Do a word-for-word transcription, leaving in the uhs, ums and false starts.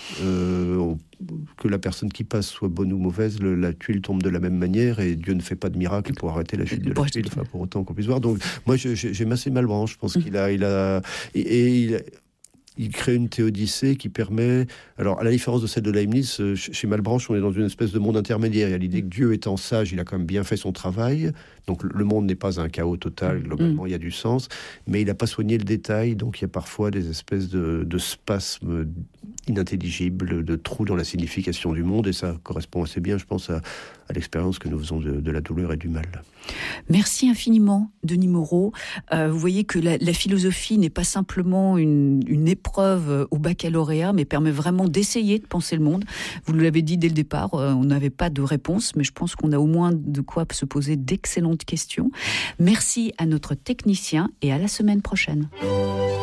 Euh, que la personne qui passe soit bonne ou mauvaise, le, la tuile tombe de la même manière et Dieu ne fait pas de miracle pour arrêter la chute de la tuile, enfin, pour autant qu'on puisse voir. Donc moi j'ai, j'ai Massé Malebranche, je pense mmh. qu'il a, il a et, et il a, il crée une théodicée qui permet... Alors, à la différence de celle de Leibniz, chez Malebranche, on est dans une espèce de monde intermédiaire. Il y a l'idée que Dieu étant sage, il a quand même bien fait son travail. Donc, le monde n'est pas un chaos total. Globalement, mmh. il y a du sens. Mais il n'a pas soigné le détail. Donc, il y a parfois des espèces de, de spasmes inintelligibles, de trous dans la signification du monde. Et ça correspond assez bien, je pense, à, à l'expérience que nous faisons de, de la douleur et du mal. Merci infiniment, Denis Moreau. Euh, vous voyez que la, la philosophie n'est pas simplement une, une épreuve au baccalauréat, mais permet vraiment d'essayer de penser le monde. Vous l'avez dit dès le départ, euh, on n'avait pas de réponse, mais je pense qu'on a au moins de quoi se poser d'excellentes questions. Merci à notre technicien et à la semaine prochaine.